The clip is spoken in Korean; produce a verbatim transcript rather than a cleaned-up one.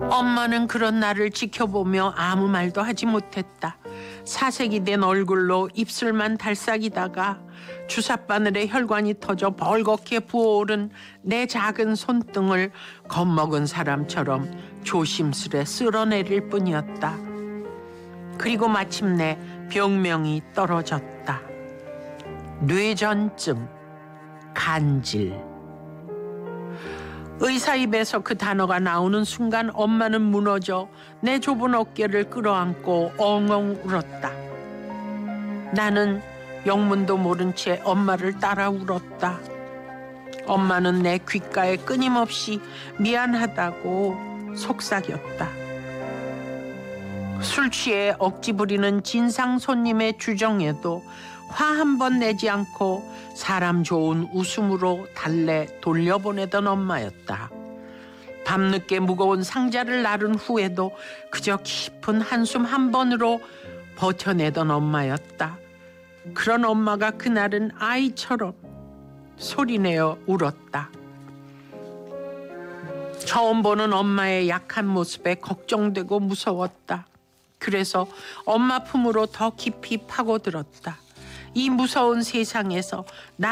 엄마는 그런 나를 지켜보며 아무 말도 하지 못했다. 사색이 된 얼굴로 입술만 달싹이다가 주삿바늘에 혈관이 터져 벌겋게 부어오른 내 작은 손등을 겁먹은 사람처럼 조심스레 쓸어내릴 뿐이었다. 그리고 마침내 병명이 떨어졌다. 뇌전증, 간질. 의사 입에서 그 단어가 나오는 순간 엄마는 무너져 내 좁은 어깨를 끌어안고 엉엉 울었다. 나는 영문도 모른 채 엄마를 따라 울었다. 엄마는 내 귓가에 끊임없이 미안하다고 속삭였다. 술 취해 억지 부리는 진상 손님의 주정에도 화 한 번 내지 않고 사람 좋은 웃음으로 달래 돌려보내던 엄마였다. 밤늦게 무거운 상자를 나른 후에도 그저 깊은 한숨 한 번으로 버텨내던 엄마였다. 그런 엄마가 그날은 아이처럼 소리내어 울었다. 처음 보는 엄마의 약한 모습에 걱정되고 무서웠다. 그래서 엄마 품으로 더 깊이 파고들었다. 이 무서운 세상에서 나